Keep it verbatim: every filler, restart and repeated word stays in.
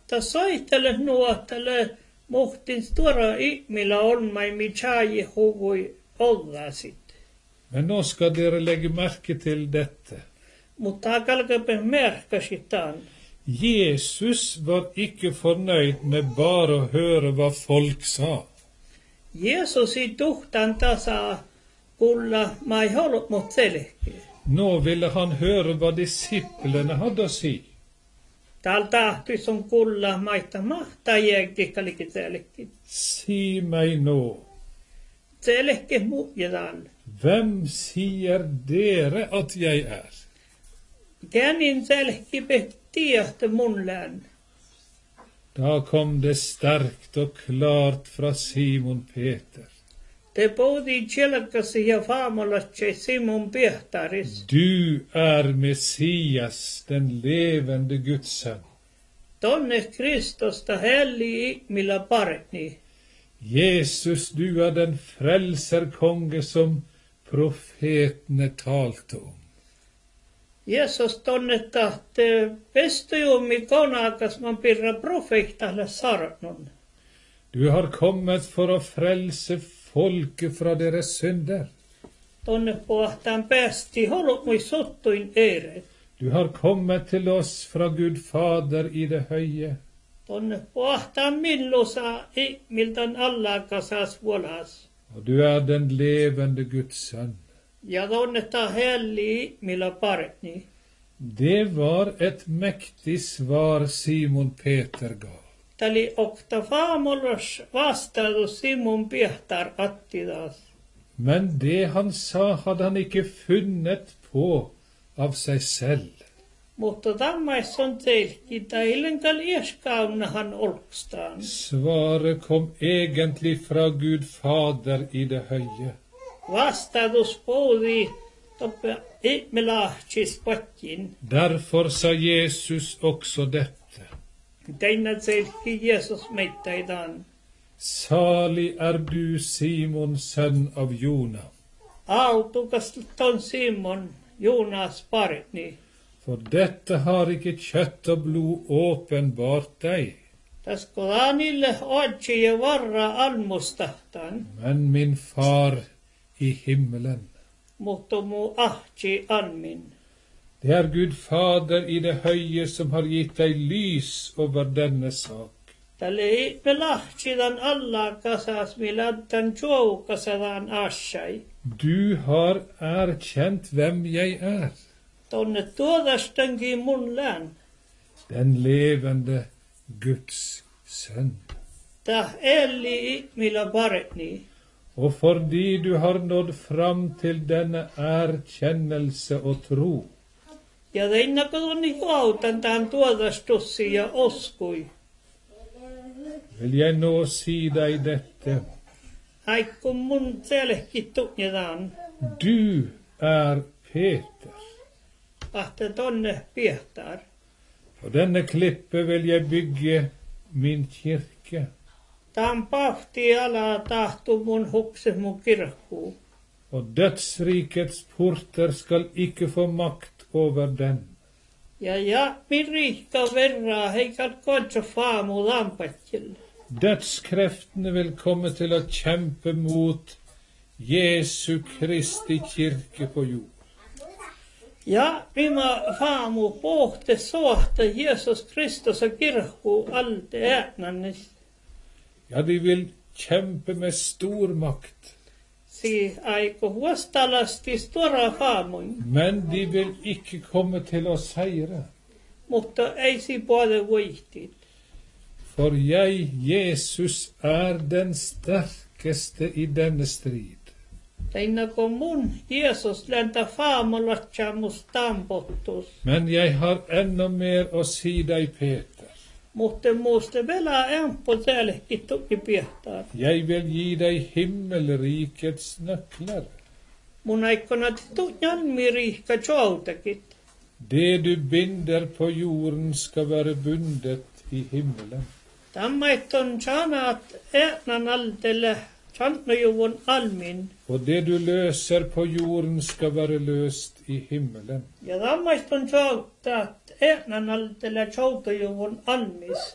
ta soitele nuotele muhtin stora ihmillä on mai michaji huvui olla sitten. Men nå skal dere legge merke til dette. Mutta kalkepe merkasitaan. Jesus var ikke fornøyd med bare å høre hva folk sa. Jeesus ei tuhtan tasa kulla mai halut mut selkeä. Nå ville han høre hva disiplene hadde å si. Täällä tahtis on kulla maita mahtaa jääkkikkalikin selkeä. Si meg nå, Selkeä muutjetaan. hvem sier dere at jeg er? Känin selkeä tiehtä mun lään. Da kom det sterkt og klart fra Simon Peter. Te poudi tjelkasi ja faamalatse Simon Piehtaris. Du er Messias, den levende Guds sønn. Tonne Kristosta helli ihmillä parni. Jesus, du er den frelserkonge som profetene talte om. Jeesus tonne tahte pestujummi konakas man pirra profeetalle sarnon. Du har kommet for å frelse folket fra deres synder. Tonne pohtaan päästi holut mui sottuin eire. Du har kommet til oss fra Gud Fader i det høye. Tonne pohtaan millosa ihmiltan allakasas vuolas. Og du er den levende Guds sønn. Ja tonne ta helli ihmillä parni. Det var et mektig svar Simon Peter ga. Tali okta faamollos vastaadu Simon Piehtar attidas. Men det han sa hadde han ikke funnet på av seg selv. Mutta tammais on teilki tailenkal ieskaunahan olkstaan. Svaret kom egentlig fra Gud Fader i det høye. Vastaadus poudi toppe ihmelahtis patjin. Derfor sa Jesus også dette. Teinä teilki Jeesus meittaidan. Salig er du, Simon, sønn av Jona. Autukas ton Simon, Jonas parni. For dette har ikke kjøtt og blod åpenbart deg, Tasko anille odji ja varra almustahtan, men min far i himmelen. mutta mu ahji anmin. Det er Gud Fader i det høye som har gitt deg lys over denne sak. Tälle ihmelahtidan alla kasas miladdan joukasadan ashai. Du har erkjent hvem jeg er, Tonne tuodastankin mun lään. den levende Guds sønn. Tah eli ihmillä parni. Og fordi du har nådd fram til denne erkjennelse og tro, Ja teinnakadoni juautan tähän tuodastussi ja oskui. vil jeg nå si deg dette. Aikku mun selekki tunnetaan. Du er Peter. Ahte tonne Piehtar. På denne klippe vil jeg bygge min kirke, Tämän pahti ala tahtu mun hukse mun kirkku. og dødsrikets porter skal ikke få makt over den. Ja ja min riikka verraa heikal kontso faamu lampatjil. Dødskreftene vil komme til å kjempe mot Jesu Kristi kirke på jord. Ja mima faamu pohte sohta Jeesus Kristus ja kirkku alte äänannis. Ja, de vil kjempe med stor makt, Si aiko huostalasti stora faamuin. men de vil ikke komme til å seire. Mutta ei si puole voihtit. For jeg, Jesus, er den sterkeste i denne strid. Teinnako mun Jeesus läntä faamulatja mus tampottus. Men jeg har enda mer å si deg, Peter. Mutta muuste velaa empo täällekin tuki Piehtar. Jeg vil gi deg himmelrikets nøkler. Mun aikona tunjalmi riikka joutakit. Det du binder på jorden skal være bundet i himmelen. Tammait on sanat äänan altelle sannojuvun almin. Og det du løser på jorden skal være løst i himmelen. Ja tammait on joutat äänan altelle joutajuvun almis.